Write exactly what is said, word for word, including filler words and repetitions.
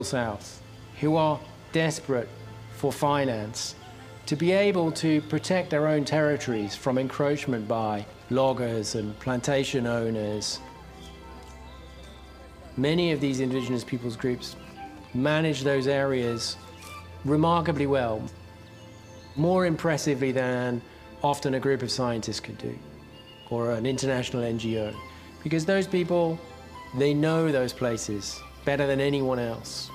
South, who are desperate for finance to be able to protect their own territories from encroachment by loggers and plantation owners. Many of these indigenous peoples groups manage those areas remarkably well, more impressively than often a group of scientists could do, or an international N G O, because those people, they know those places better than anyone else.